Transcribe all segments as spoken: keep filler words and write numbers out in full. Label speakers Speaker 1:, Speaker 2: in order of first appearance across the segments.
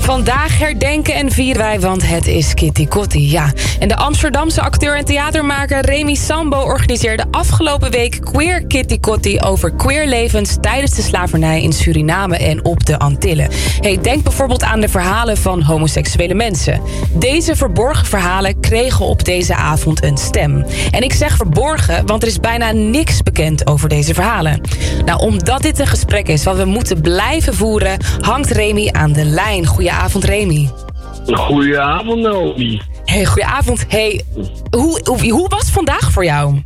Speaker 1: Vandaag herdenken en vieren wij, want het is Kitty Kotti, ja. En de Amsterdamse acteur en theatermaker Remy Sambo organiseerde afgelopen week Queer Kitty Kotti over queerlevens tijdens de slavernij in Suriname en op de Antillen. Hey, denk bijvoorbeeld aan de verhalen van homoseksuele mensen. Deze verborgen verhalen kregen op deze avond een stem. En ik zeg verborgen, want er is bijna niks bekend over deze verhalen. Nou, omdat dit een gesprek is wat we moeten blijven voeren, hangt Remy aan de lijn. Goedenavond, Remy.
Speaker 2: Goedenavond, Naomi.
Speaker 1: Hey, goedenavond. Hey, hoe, hoe, hoe was het vandaag voor jou?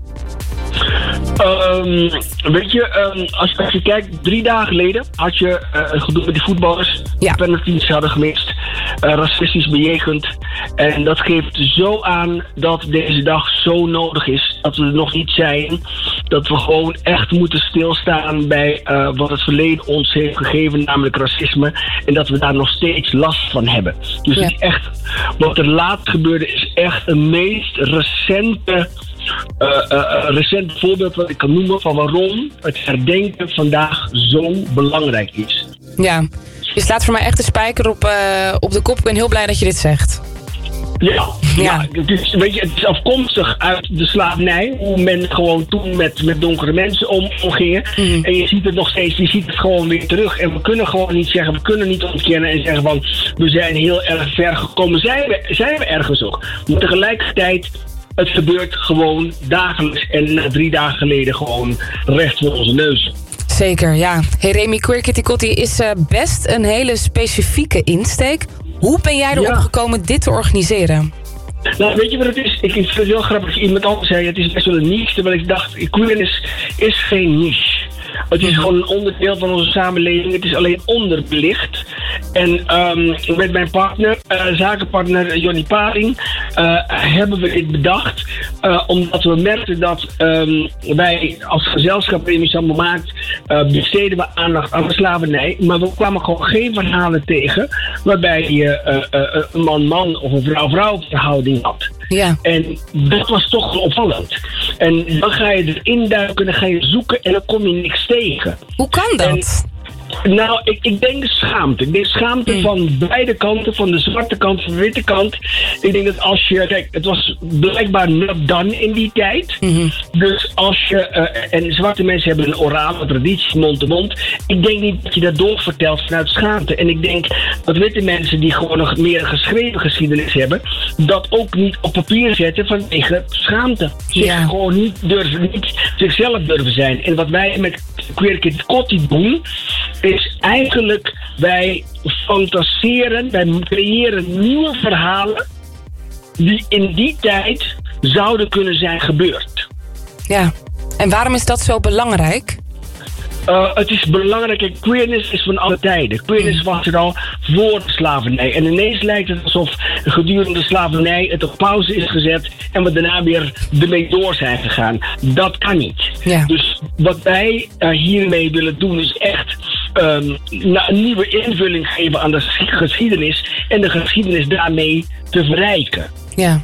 Speaker 2: Um, weet je, um, als, als je kijkt, drie dagen geleden had je uh, het gedoe met die voetballers.
Speaker 1: Ja.
Speaker 2: Penalties hadden gemist, uh, racistisch bejegend. En dat geeft zo aan dat deze dag zo nodig is. Dat we er nog niet zijn. Dat we gewoon echt moeten stilstaan bij uh, wat het verleden ons heeft gegeven, namelijk racisme. En dat we daar nog steeds last van hebben. Dus
Speaker 1: Ja.
Speaker 2: het is echt, wat er laatst gebeurde is echt een meest recente... Uh, uh, een recent voorbeeld wat ik kan noemen van waarom het herdenken vandaag zo belangrijk is.
Speaker 1: Ja, je slaat voor mij echt de spijker op, uh, op de kop. Ik ben heel blij dat je dit zegt.
Speaker 2: Ja,
Speaker 1: Ja.
Speaker 2: ja het, is, weet je, het is afkomstig uit de slavernij. Hoe men gewoon toen met, met donkere mensen om, omging.
Speaker 1: Mm.
Speaker 2: En je ziet het nog steeds, je ziet het gewoon weer terug. En we kunnen gewoon niet zeggen, we kunnen niet ontkennen en zeggen van we zijn heel erg ver gekomen. Zijn we, zijn we ergens ook. Maar tegelijkertijd, het gebeurt gewoon dagelijks en na drie dagen geleden gewoon recht voor onze neus.
Speaker 1: Zeker, ja. Hey Remy, Queer Kitty Kotti is uh, best een hele specifieke insteek. Hoe ben jij erop
Speaker 2: Ja.
Speaker 1: gekomen dit te organiseren?
Speaker 2: Nou, weet je wat het is? Ik vind het heel grappig. Iemand anders zei, het is best wel een niche. Terwijl ik dacht, queerness is geen niche. Het is gewoon een onderdeel van onze samenleving. Het is alleen onderbelicht. En um, met mijn partner, uh, zakenpartner Johnny Paring, uh, hebben we dit bedacht. Uh, omdat we merkten dat um, wij als gezelschap Remy Sambo maakt, uh, besteden we aandacht aan de slavernij. Maar we kwamen gewoon geen verhalen tegen waarbij je uh, uh, een man-man of een vrouw-vrouw verhouding had.
Speaker 1: Ja.
Speaker 2: En dat was toch wel opvallend. En dan ga je erin duiken, dan ga je zoeken en dan kom je niks tegen.
Speaker 1: Hoe kan dat?
Speaker 2: En, nou, ik, ik denk de schaamte. Ik denk schaamte
Speaker 1: Mm.
Speaker 2: van beide kanten, van de zwarte kant, van de witte kant. Ik denk dat als je, kijk, het was blijkbaar not done in die tijd.
Speaker 1: Mm-hmm.
Speaker 2: Dus als je, uh, en zwarte mensen hebben een orale traditie, mond te mond. Ik denk niet dat je dat doorvertelt vanuit schaamte. En ik denk dat witte mensen die gewoon nog meer een geschreven geschiedenis hebben, dat ook niet op papier zetten vanwege schaamte. Zich
Speaker 1: Ja.
Speaker 2: gewoon niet durven, niet zichzelf durven zijn. En wat wij met Queer Kitty Kotti doen, is eigenlijk wij fantaseren, wij creëren nieuwe verhalen die in die tijd zouden kunnen zijn gebeurd.
Speaker 1: Ja. En waarom is dat zo belangrijk?
Speaker 2: Uh, het is belangrijk, kijk, queerness is van alle tijden. Queerness was er al voor de slavernij. En ineens lijkt het alsof gedurende de slavernij het op pauze is gezet en we daarna weer ermee door zijn gegaan. Dat kan niet.
Speaker 1: Ja.
Speaker 2: Dus wat wij uh, hiermee willen doen is echt um, nou, een nieuwe invulling geven aan de geschiedenis en de geschiedenis daarmee te verrijken.
Speaker 1: Ja.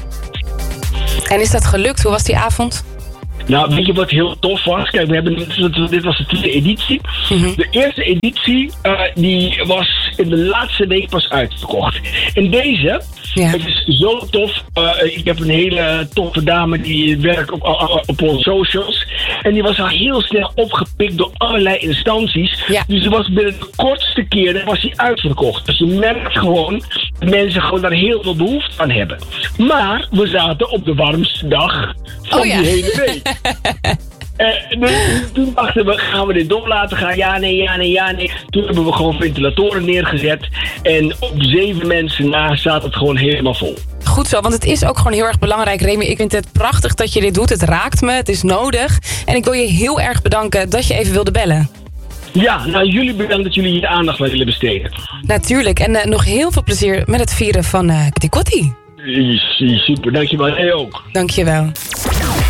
Speaker 1: En is dat gelukt? Hoe was die avond?
Speaker 2: Nou, weet je wat heel tof was? Kijk, we hebben, dit was de tweede editie.
Speaker 1: Mm-hmm.
Speaker 2: De eerste editie, uh, die was in de laatste week pas uitverkocht. En deze,
Speaker 1: Ja.
Speaker 2: het is zo tof. Uh, ik heb een hele toffe dame die werkt op, op, op onze socials. En die was al heel snel opgepikt door allerlei instanties.
Speaker 1: Ja.
Speaker 2: Dus er was binnen de kortste keren was die uitverkocht. Dus je merkt gewoon dat mensen gewoon daar heel veel behoefte aan hebben. Maar we zaten op de warmste dag van
Speaker 1: Oh ja.
Speaker 2: die hele week. Uh, dus toen dachten we, gaan we dit door laten gaan? Ja, nee, ja, nee, ja, nee. Toen hebben we gewoon ventilatoren neergezet. En op zeven mensen na staat het gewoon helemaal vol.
Speaker 1: Goed zo, want het is ook gewoon heel erg belangrijk, Remy. Ik vind het prachtig dat je dit doet. Het raakt me, het is nodig. En ik wil je heel erg bedanken dat je even wilde bellen.
Speaker 2: Ja, nou jullie bedankt dat jullie hier de aandacht aan willen besteden.
Speaker 1: Natuurlijk. En uh, nog heel veel plezier met het vieren van uh, Kitty Kotti.
Speaker 2: Super, dankjewel. Jij ook.
Speaker 1: Dankjewel.